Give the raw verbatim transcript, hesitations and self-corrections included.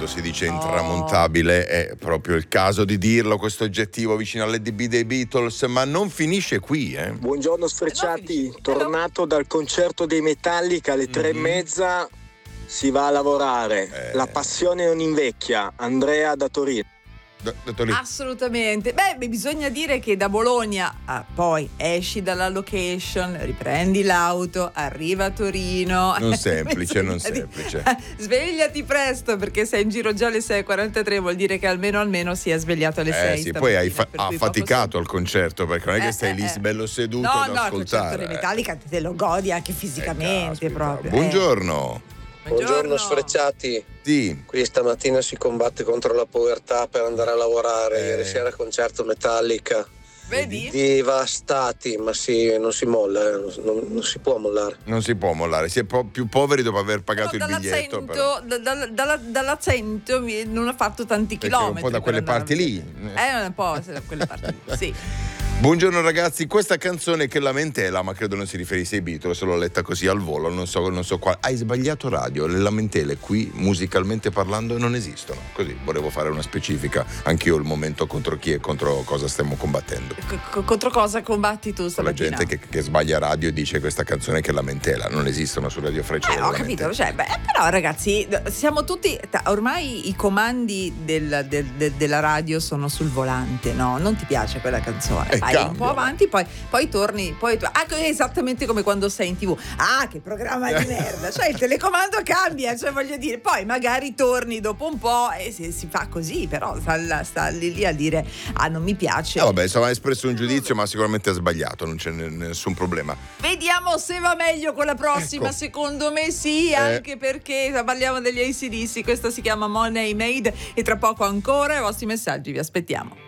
quando si dice intramontabile è proprio il caso di dirlo, questo aggettivo vicino all'A D B dei Beatles, ma non finisce qui, eh. Buongiorno Sfrecciati, tornato dal concerto dei Metallica alle tre Mm-hmm. e mezza si va a lavorare. Eh. La passione non invecchia. Andrea da Torino. Da- da Torino. Assolutamente. Beh, bisogna dire che da Bologna ah, poi esci dalla location, riprendi l'auto, arriva a Torino. Non semplice, non Bisogna di- semplice. Svegliati presto, perché sei in giro già alle sei e quarantatré, vuol dire che almeno almeno si è svegliato alle sei. Eh sì, poi hai fa- per ha cui faticato poco al concerto, perché non è che Eh, stai eh, lì eh. bello seduto No, ad no, il concerto ascoltare. dei Metallica te lo godi anche Eh, fisicamente caspita. proprio. Buongiorno. Eh. Buongiorno Sfrecciati, Sì. qui stamattina si combatte contro la povertà per andare a lavorare, Eh. ieri sera concerto Metallica, Vedi? devastati, ma sì, non si molla, eh, non, non si può mollare. Non si può mollare, si è po- più poveri dopo aver pagato Però il biglietto. però. dall'accento, da- da- dalla- dall'accento mi- non ha fatto tanti Perché è un chilometri. po' da per quelle andare a parti lì. vedere. Eh, un po' da quelle parti lì, sì. Buongiorno ragazzi, questa canzone che lamentela, ma credo non si riferisse ai Beatles, l'ho letta così al volo, non so, non so quale. Hai sbagliato radio, le lamentele qui musicalmente parlando non esistono. Così volevo fare una specifica, anch'io il momento contro chi e contro cosa stiamo combattendo. C- contro cosa combatti tu Con la stamattina? gente che, che sbaglia radio e dice questa canzone che lamentela, non esistono su Radio Freccia. Eh, ho capito, cioè, beh, però ragazzi, siamo tutti, ta- ormai i comandi del- del- del- della radio sono sul volante, no? Non ti piace quella canzone? Eh, Vai un cambia. po' avanti, poi, poi torni, poi tu- ah, è esattamente come quando sei in tv. Ah, che programma di merda! Cioè il telecomando cambia, cioè voglio dire, poi magari torni dopo un po' e si, si fa così, però sta, là- sta lì, lì a dire ah, non mi piace. Eh, vabbè, insomma, ha espresso un giudizio, ma sicuramente ha sbagliato, non c'è n- nessun problema. Vediamo se va meglio con la prossima. Ecco. Secondo me sì, anche perché parliamo degli A C D C. Questa si chiama Money Made e tra poco ancora i vostri messaggi vi aspettiamo.